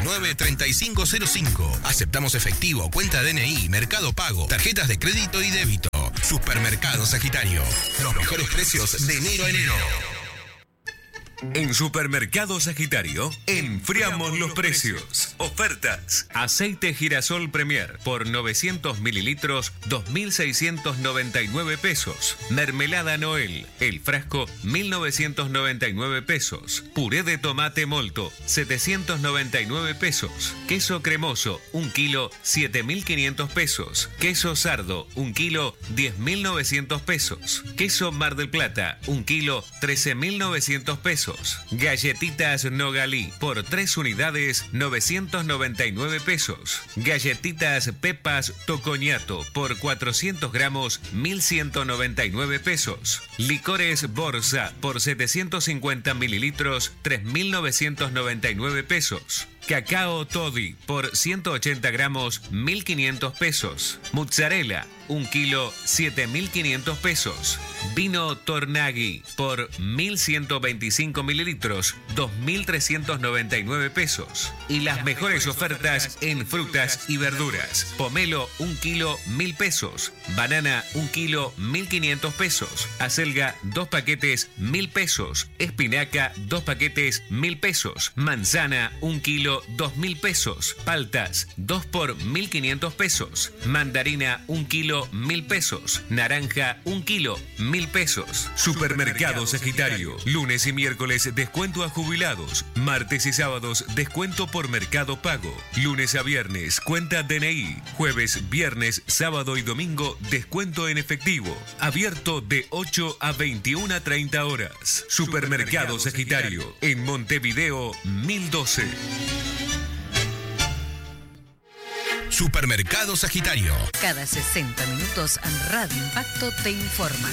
293505. Aceptamos efectivo, cuenta DNI, Mercado Pago, tarjetas de crédito y débito. Supermercado Sagitario. Los mejores precios de enero a enero. En Supermercado Sagitario, enfriamos los precios. Ofertas. Aceite girasol Premier por 900 mililitros, 2.699 pesos. Mermelada Noel, el frasco, 1.999 pesos. Puré de tomate molto, 799 pesos. Queso cremoso, 1 kilo, 7.500 pesos. Queso sardo, 1 kilo, 10.900 pesos. Queso Mar del Plata, 1 kilo, 13.900 pesos. Galletitas Nogalí por 3 unidades, 999 pesos. Galletitas Pepas Tocoñato por 400 gramos, 1.199 pesos. Licores Borsa por 750 mililitros, 3.999 pesos. Cacao Toddy por 180 gramos, 1.500 pesos. Mozzarella, 1 kilo, 7.500 pesos. Vino Tornaghi por 1.125 mililitros, 2.399 pesos. Y las mejores ofertas en frutas y verduras. Pomelo, 1 kilo, 1.000 pesos. Banana, 1 kilo, 1.500 pesos. Acelga, 2 paquetes, 1.000 pesos. Espinaca, 2 paquetes, 1.000 pesos. Manzana, 1 kilo, 2.000 pesos. Paltas, 2 por 1.500 pesos. Mandarina, 1 kilo, 1.000 pesos. Naranja, 1 kilo, 1.000 pesos. Supermercado Sagitario. Lunes y miércoles, descuento a jubilados. Martes y sábados, descuento por Mercado Pago. Lunes a viernes, cuenta DNI. Jueves, viernes, sábado y domingo, descuento en efectivo. Abierto de 8 a 21 a 30 horas. Supermercado Sagitario. En Montevideo, 1012. Supermercado Sagitario. Cada 60 minutos Radio Impacto te informa.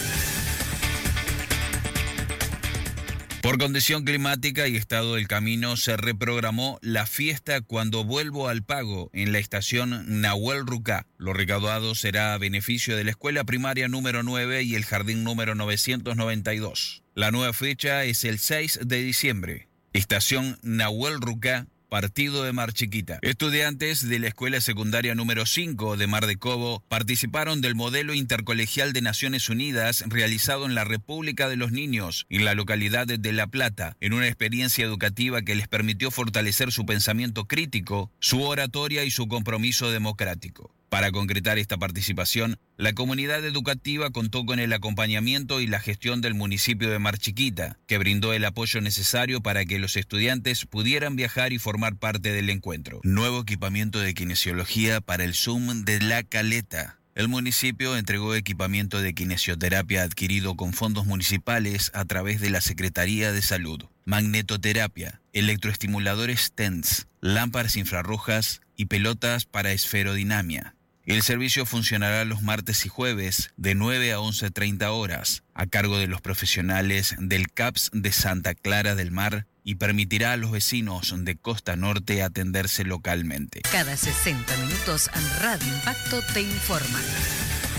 Por condición climática y estado del camino se reprogramó la fiesta Cuando Vuelvo al Pago en la estación Nahuel Rucá. Lo recaudado será a beneficio de la escuela primaria número 9 y el jardín número 992. La nueva fecha es el 6 de diciembre. Estación Nahuel Rucá, partido de Mar Chiquita. Estudiantes de la escuela secundaria número 5 de Mar de Cobo participaron del modelo intercolegial de Naciones Unidas realizado en la República de los Niños, en la localidad de La Plata, en una experiencia educativa que les permitió fortalecer su pensamiento crítico, su oratoria y su compromiso democrático. Para concretar esta participación, la comunidad educativa contó con el acompañamiento y la gestión del municipio de Mar Chiquita, que brindó el apoyo necesario para que los estudiantes pudieran viajar y formar parte del encuentro. Nuevo equipamiento de kinesiología para el Zoom de La Caleta. El municipio entregó equipamiento de kinesioterapia adquirido con fondos municipales a través de la Secretaría de Salud. Magnetoterapia, electroestimuladores TENS, lámparas infrarrojas y pelotas para esferodinamia. El servicio funcionará los martes y jueves de 9 a 11:30 horas, a cargo de los profesionales del CAPS de Santa Clara del Mar y permitirá a los vecinos de Costa Norte atenderse localmente. Cada 60 minutos Radio Impacto te informa.